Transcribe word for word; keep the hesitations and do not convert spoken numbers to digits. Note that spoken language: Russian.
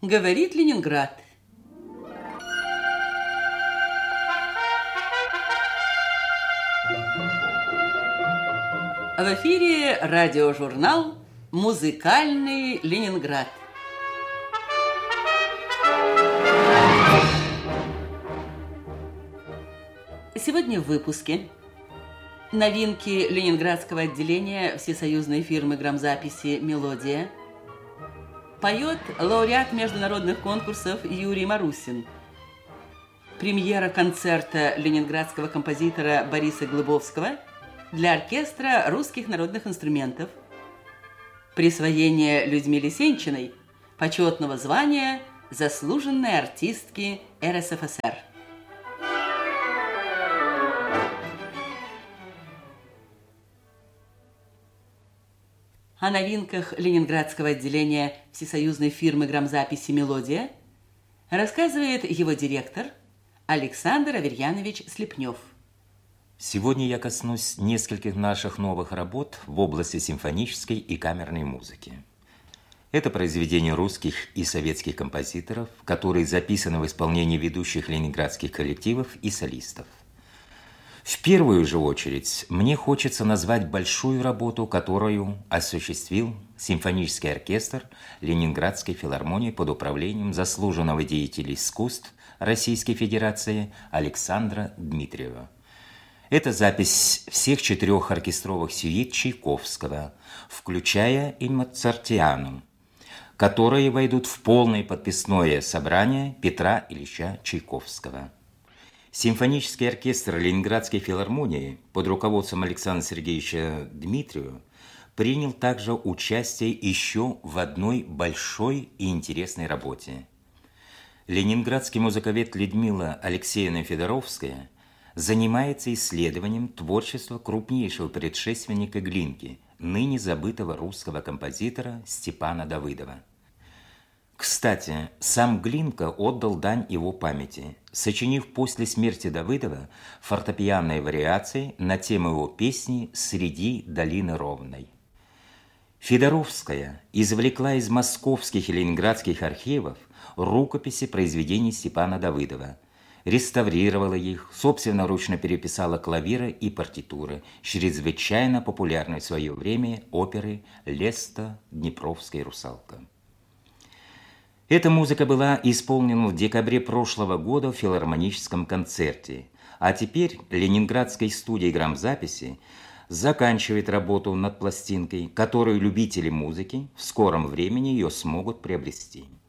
Говорит Ленинград. В эфире радиожурнал «Музыкальный Ленинград». Сегодня в выпуске новинки ленинградского отделения всесоюзной фирмы грамзаписи «Мелодия». Поет лауреат международных конкурсов Юрий Марусин. Премьера концерта ленинградского композитора Бориса Глыбовского для оркестра русских народных инструментов. Присвоение Людмиле Сенчиной почетного звания заслуженной артистки эр эс эф эс эр. О новинках ленинградского отделения всесоюзной фирмы грамзаписи «Мелодия» рассказывает его директор Александр Аверьянович Слепнев. Сегодня я коснусь нескольких наших новых работ в области симфонической и камерной музыки. Это произведения русских и советских композиторов, которые записаны в исполнении ведущих ленинградских коллективов и солистов. В первую же очередь мне хочется назвать большую работу, которую осуществил симфонический оркестр Ленинградской филармонии под управлением заслуженного деятеля искусств Российской Федерации Александра Дмитриева. Это запись всех четырех оркестровых сюит Чайковского, включая и Моцартиану, которые войдут в полное подписное собрание Петра Ильича Чайковского. Симфонический оркестр Ленинградской филармонии под руководством Александра Сергеевича Дмитриева принял также участие еще в одной большой и интересной работе. Ленинградский музыковед Людмила Алексеевна Федоровская занимается исследованием творчества крупнейшего предшественника Глинки, ныне забытого русского композитора Степана Давыдова. Кстати, сам Глинка отдал дань его памяти, сочинив после смерти Давыдова фортепианные вариации на тему его песни «Среди долины ровной». Федоровская извлекла из московских и ленинградских архивов рукописи произведений Степана Давыдова, реставрировала их, собственноручно переписала клавиры и партитуры чрезвычайно популярной в свое время оперы «Леста, Днепровская русалка». Эта музыка была исполнена в декабре прошлого года в филармоническом концерте, а теперь Ленинградской студии грамзаписи заканчивает работу над пластинкой, которую любители музыки в скором времени ее смогут приобрести.